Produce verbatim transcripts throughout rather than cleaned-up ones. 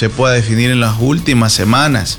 se pueda definir en las últimas semanas,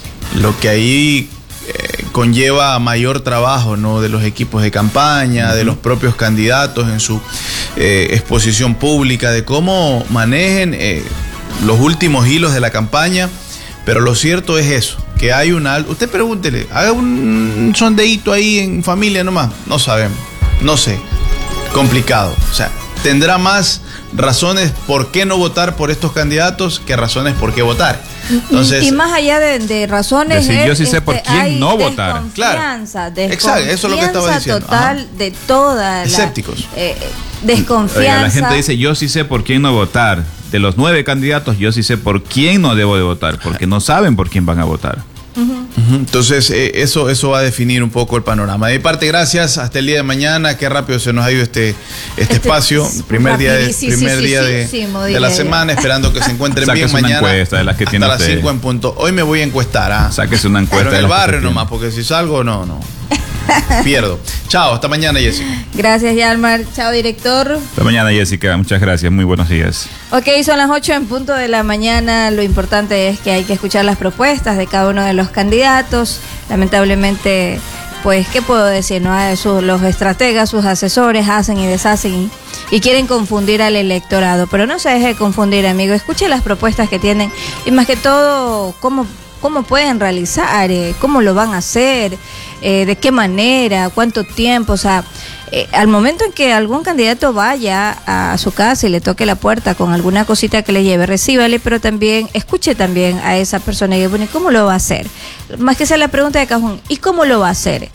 lo que ahí eh, conlleva mayor trabajo, ¿no?, de los equipos de campaña, uh-huh. de los propios candidatos en su eh, exposición pública, de cómo manejen eh, los últimos hilos de la campaña. Pero lo cierto es eso, que hay una... Usted pregúntele, haga un sondeíto ahí en familia nomás. No sabemos, no sé, complicado. O sea, tendrá más razones por qué no votar por estos candidatos que razones por qué votar. Entonces, y más allá de, de razones, decir, es, yo sí sé este, por quién no votar. Claro, desconfianza, exacto, eso es lo que estaba diciendo. Total Ajá. de toda la... Escépticos. Eh, desconfianza. Oiga, la gente dice, yo sí sé por quién no votar. De los nueve candidatos, yo sí sé por quién no debo de votar, porque no saben por quién van a votar. Uh-huh. Uh-huh. Entonces, eh, eso, eso va a definir un poco el panorama. De mi parte, gracias. Hasta el día de mañana. Qué rápido se nos ha ido este, este, este espacio. Primer día de, sí, primer sí, día sí, de, sí, de la semana, esperando que se encuentren bien una mañana. Encuesta de las que hasta tiene las usted. cinco en punto. Hoy me voy a encuestar. ¿ah? Sáquese una encuesta. Pero en el de barrio nomás, porque si salgo, no, no. Pierdo. Chao, hasta mañana, Jessica. Gracias, Yalmar. Chao, director. Hasta mañana, Jessica. Muchas gracias. Muy buenos días. Ok, son las ocho en punto de la mañana. Lo importante es que hay que escuchar las propuestas de cada uno de los candidatos. Lamentablemente, pues, ¿qué puedo decir? ¿No? Sus, los estrategas, sus asesores hacen y deshacen y, y quieren confundir al electorado. Pero no se deje confundir, amigo. Escuche las propuestas que tienen y más que todo, cómo, cómo pueden realizar, eh, cómo lo van a hacer, eh, de qué manera, cuánto tiempo, o sea... Eh, al momento en que algún candidato vaya a su casa y le toque la puerta con alguna cosita que le lleve, recíbale, pero también escuche también a esa persona y diga, bueno, ¿cómo lo va a hacer? Más que sea la pregunta de cajón, ¿y cómo lo va a hacer?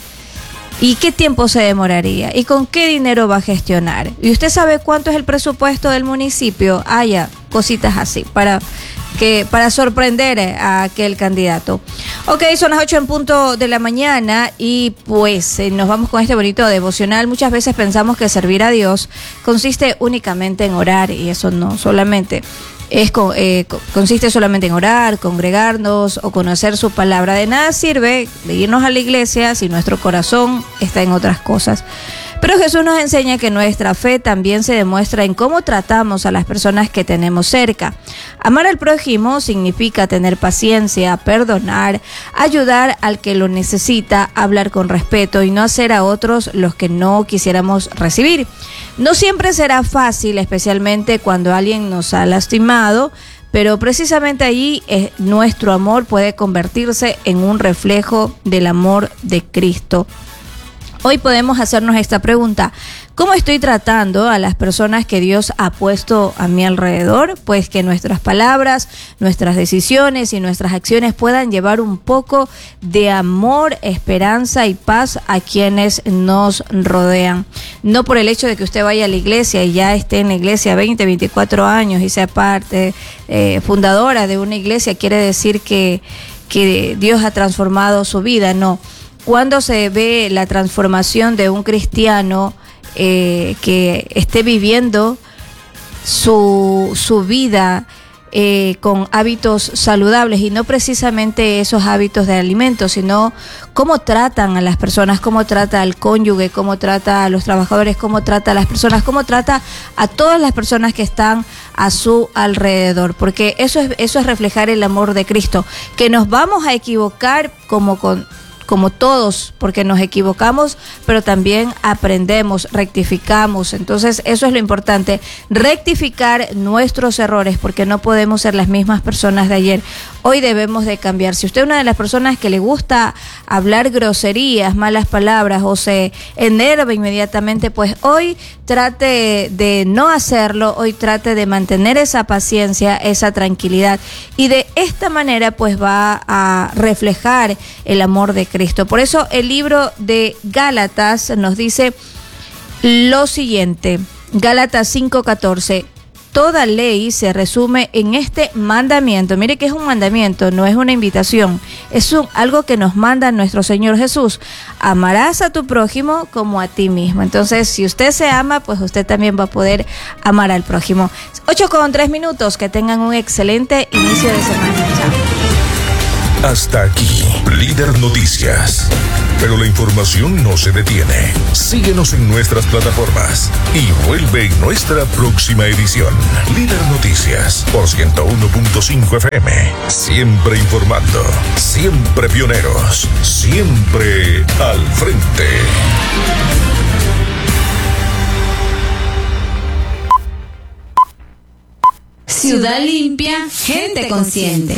¿Y qué tiempo se demoraría? ¿Y con qué dinero va a gestionar? ¿Y usted sabe cuánto es el presupuesto del municipio? Haya cositas así para... que para sorprender a aquel candidato. Ok, son las ocho en punto de la mañana y pues eh, nos vamos con este bonito devocional. Muchas veces pensamos que servir a Dios consiste únicamente en orar y eso no solamente es eh, consiste solamente en orar, congregarnos o conocer su palabra. De nada sirve de irnos a la iglesia si nuestro corazón está en otras cosas. Pero Jesús nos enseña que nuestra fe también se demuestra en cómo tratamos a las personas que tenemos cerca. Amar al prójimo significa tener paciencia, perdonar, ayudar al que lo necesita, hablar con respeto y no hacer a otros los que no quisiéramos recibir. No siempre será fácil, especialmente cuando alguien nos ha lastimado, pero precisamente allí eh, nuestro amor puede convertirse en un reflejo del amor de Cristo. Hoy podemos hacernos esta pregunta: ¿cómo estoy tratando a las personas que Dios ha puesto a mi alrededor? Pues que nuestras palabras, nuestras decisiones y nuestras acciones puedan llevar un poco de amor, esperanza y paz a quienes nos rodean. No por el hecho de que usted vaya a la iglesia y ya esté en la iglesia veinte, veinticuatro años y sea parte eh, fundadora de una iglesia, quiere decir que, que Dios ha transformado su vida. No. Cuando se ve la transformación de un cristiano eh, que esté viviendo su, su vida eh, con hábitos saludables y no precisamente esos hábitos de alimentos, sino cómo tratan a las personas, cómo trata al cónyuge, cómo trata a los trabajadores, cómo trata a las personas, cómo trata a todas las personas que están a su alrededor, porque eso es, eso es reflejar el amor de Cristo, que nos vamos a equivocar como con... como todos, porque nos equivocamos, pero también aprendemos, rectificamos. Entonces, eso es lo importante, rectificar nuestros errores, porque no podemos ser las mismas personas de ayer. Hoy debemos de cambiar. Si usted es una de las personas que le gusta hablar groserías, malas palabras, o se enerva inmediatamente, pues hoy trate de no hacerlo, hoy trate de mantener esa paciencia, esa tranquilidad, y de esta manera pues va a reflejar el amor de Cristo. Por eso el libro de Gálatas nos dice lo siguiente, Gálatas cinco catorce: toda ley se resume en este mandamiento. Mire que es un mandamiento, no es una invitación, es un, algo que nos manda nuestro Señor Jesús: amarás a tu prójimo como a ti mismo. Entonces, si usted se ama, pues usted también va a poder amar al prójimo. ocho con tres minutos, que tengan un excelente inicio de semana. Chao. Hasta aquí, Líder Noticias. Pero la información no se detiene. Síguenos en nuestras plataformas y vuelve en nuestra próxima edición. Líder Noticias por ciento uno punto cinco F M. Siempre informando, siempre pioneros, siempre al frente. Ciudad limpia, gente consciente.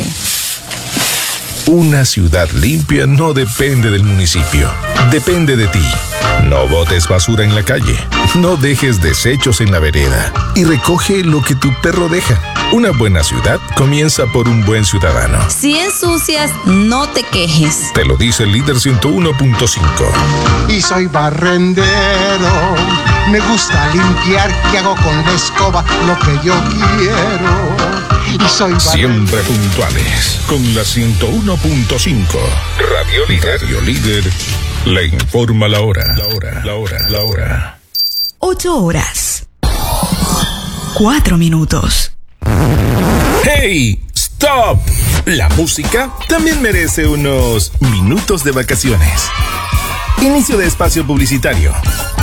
Una ciudad limpia no depende del municipio, depende de ti. No botes basura en la calle, no dejes desechos en la vereda y recoge lo que tu perro deja. Una buena ciudad comienza por un buen ciudadano. Si ensucias, no te quejes. Te lo dice el Líder ciento uno punto cinco. Y soy barrendero, me gusta limpiar, que hago con la escoba lo que yo quiero. Y soy siempre puntuales con la ciento uno punto cinco. Radio Líder. Radio Líder le informa la hora. La hora, la hora, la hora. Ocho horas. Cuatro minutos. ¡Hey! ¡Stop! La música también merece unos minutos de vacaciones. Inicio de espacio publicitario.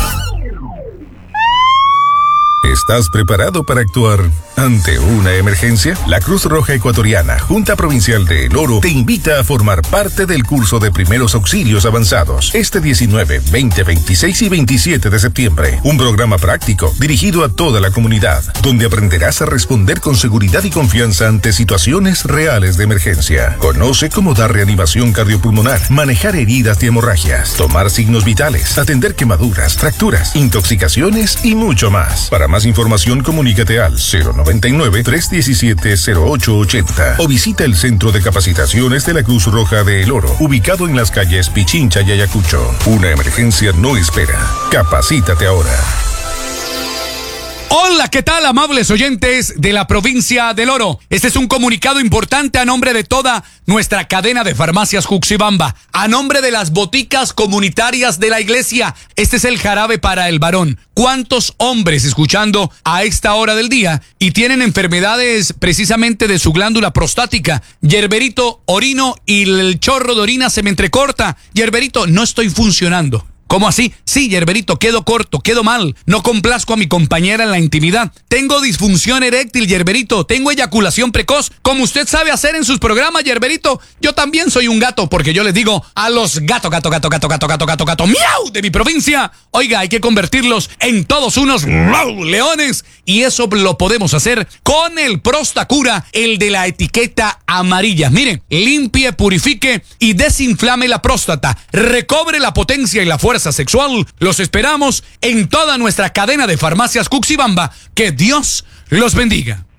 ¿Estás preparado para actuar ante una emergencia? La Cruz Roja Ecuatoriana, Junta Provincial de El Oro, te invita a formar parte del curso de primeros auxilios avanzados este diecinueve, veinte, veintiséis y veintisiete de septiembre. Un programa práctico dirigido a toda la comunidad, donde aprenderás a responder con seguridad y confianza ante situaciones reales de emergencia. Conoce cómo dar reanimación cardiopulmonar, manejar heridas y hemorragias, tomar signos vitales, atender quemaduras, fracturas, intoxicaciones y mucho más. Para más información, comunícate al cero noventa y nueve, tres diecisiete, cero ocho ochenta o visita el Centro de Capacitaciones de la Cruz Roja de El Oro, ubicado en las calles Pichincha y Ayacucho. Una emergencia no espera. Capacítate ahora. Hola, ¿qué tal, amables oyentes de la provincia del Oro? Este es un comunicado importante a nombre de toda nuestra cadena de farmacias Juxibamba, a nombre de las boticas comunitarias de la iglesia. Este es el jarabe para el varón. ¿Cuántos hombres escuchando a esta hora del día y tienen enfermedades precisamente de su glándula prostática? Yerberito, orino y el chorro de orina se me entrecorta. Yerberito, no estoy funcionando. ¿Cómo así? Sí, Yerberito, quedo corto, quedo mal. No complazco a mi compañera en la intimidad. Tengo disfunción eréctil, Yerberito. Tengo eyaculación precoz, como usted sabe hacer en sus programas, Yerberito. Yo también soy un gato, porque yo les digo a los gato, gato, gato, gato, gato, gato, gato, gato, miau de mi provincia. Oiga, hay que convertirlos en todos unos miau, leones. Y eso lo podemos hacer con el Prostacura, el de la etiqueta amarilla. Miren, limpie, purifique y desinflame la próstata. Recobre la potencia y la fuerza sexual. Los esperamos en toda nuestra cadena de farmacias Juxibamba. Que Dios los bendiga.